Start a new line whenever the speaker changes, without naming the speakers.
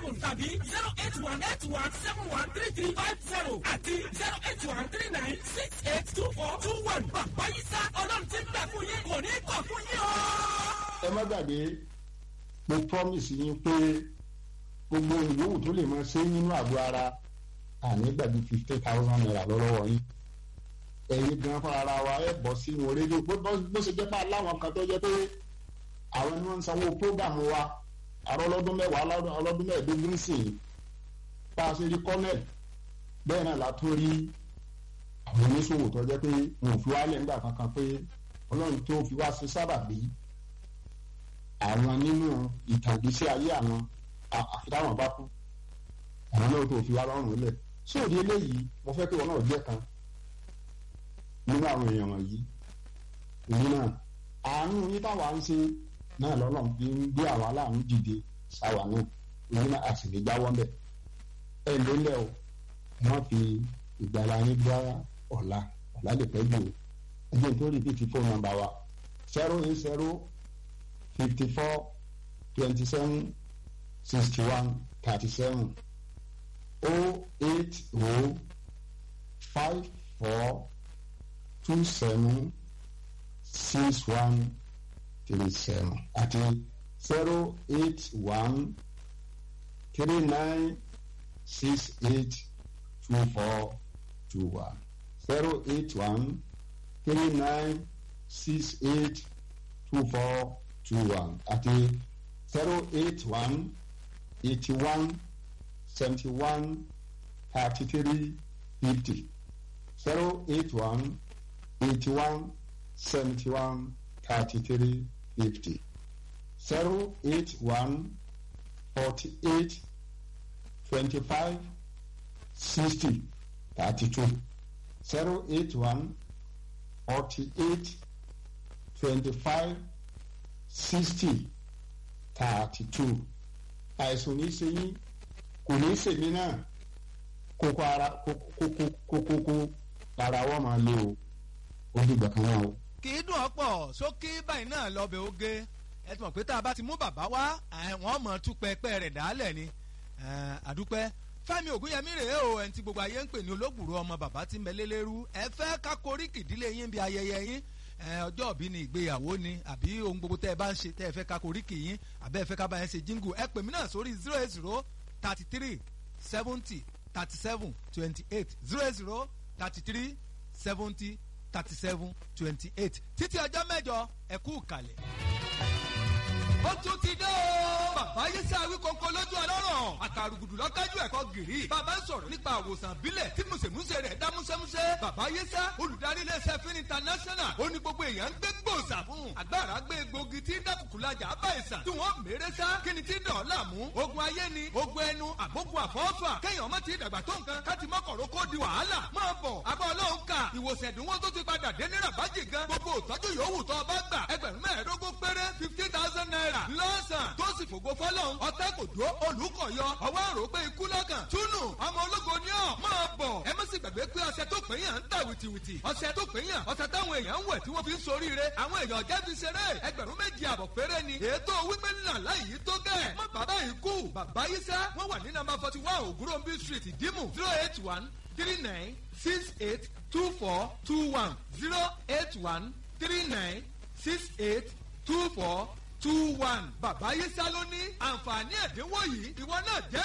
tàbí 08181713350 àti 08139682421. Bàbá Yísà Ọlọ́run ti ń gbà fún yín kò ní kọ̀ fún yín o.
ẹ má gbàgbé mo promise yín pé gbogbo ìyówù tó lè máa ṣe nínú àgọ́ ara àní gbàgbé 50,000 naira lọ́wọ́ yín ẹ̀yin gan fún ara wa ẹ̀ bọ́ sínú rédíò bó ṣe jẹ́ pé aláwọn kan tó jẹ́ pé àwọn ni wọ́n ń sanwó prógàmù wa àrọ́ ọlọ́dún mẹ́wàá ọlọ́dún mẹ́ẹ̀ẹ́dógún sí i bá a ṣe rí kọ́nẹ̀l bẹ́ẹ̀ náà la tún rí àwọn oníṣòwò tó jẹ́ pé wọn ò fi wálẹ̀ nígbà kankan pé ọlọ́run tó fi wá sí sábàbí àwọn nínú ìtàgésí ayé àwọn àfitáwọn bá kú àwọn náà tó fi wá lọ́rùn lẹ̀ sóòdì eléyìí mo fẹ́ kí wọn náà jẹ́ kan nínú àwọn èèyàn wọ̀nyí èyí náà àánú yín táwa ń ṣe náà lọ́lọ́run fi ń gbé àwọn aláàánú dìde sáwà náà èyí náà a sì lè jáwọ́ ńbẹ̀ ẹ lélẹ̀ o wọ́n fi ìgbàlá yín gbá ọ̀la lè pẹ́ jù ẹgbẹ́ nítorí bíi ti fóònù nọ́mbà wa 08054276137 08054276137 àti 08139682421 08139682421 àti 08181713350 08181713350 08148256032 08148256032 àìsàn ní í ṣe yín kò ní í ṣèmí náà kókó ara wọn máa lé o ó dìgbà kan náà o.
kì í dùn ọ́pọ̀ sókè báyìí náà lọ́bẹ̀ oge ẹ ti mọ̀ pé tá a bá ti mú bàbá wá wọ́n mọ̀ tú pẹpẹ rẹ̀ dálẹ̀ ni àdúpẹ́ Fẹ́mi Ògúnyẹmí rèé o ẹni tí gbogbo ayé ń pè ní olóògbòrò ọmọ bàbá tí mẹlẹ́lẹ́rú ẹ fẹ́ ká koríkì ìdílé yín bí ayẹyẹ yín ọjọ́ òbí ni ìgbéyàwó ni àbí ohun gbogbo tẹ́ ẹ bá ń ṣe tẹ́ ẹ fẹ́ ká koríkì yín àbẹ́ ẹ fẹ́ ká bá yẹn ṣe jíngù ẹ pè mí náà sórí 08033703728 títí ọjọ́ mẹ́jọ ẹ kú ìkàlẹ̀. ó tún ti dé o. bàbá Yísà Awíkóńkó lójú ọlọ́rọ̀ àkàrùgùdù lọ́kájú ẹ̀kọ́ gìrì. bàbá ń sọ̀rọ̀ nípa àwòsàn bílẹ̀ tí mùsèmùsè rẹ̀ dá músẹ́músẹ́. bàbá Yísà olùdarí iléeṣẹ́ Fin International ó ní gbogbo èèyàn ń gbé gbòòsà fún. àgbàrá gbé egbògi tí dákùkùlajà bá ìsàn tí wọ́n mèrè sá kí ni tí dàn láàmú. ogun ayé ni ogun ẹnu àbógun àfọ́fà kéèyàn má ti dàgbà tó nǹkan káti mọ́kànló kó di wàhálà. máa bọ̀ abọ́ ọlọ́run kà ìwòsàn ẹ̀dínwó tó ti padà dé ní ràbájì gan. gbogbo ìtọ́jú yòówù tó bá gbà 15,000 naira lọ́sàn tó sì fògo fọlọ́run ọ̀tá kò dúró olùkọ̀yọ ọwọ́ àrò pé ikú lọ́kàn túnú ọmọ ológo ni ọ̀ máa bọ̀ ẹ má sì gbàgbé pé ọṣẹ tó pè yàn ń tà wìtìwìtì ọṣẹ tó pè yàn ọṣẹ táwọn èèyàn ń wẹ̀ tí wọ́n fi ń soríire àwọn èèyàn jẹ́ fi ṣeré 2,500 péré ni ètò wípé ńlá láyìí tó bẹ́ẹ̀ má bàbá yìí kú bàbá Yísà wọ́n wà ní nọ́mbà 41 Ògúnròmbí street Ìdímù 08139682421 08139682421 bàbá Yísà ló ní àǹfààní ẹ̀dínwó yìí ìwọ náà jẹ́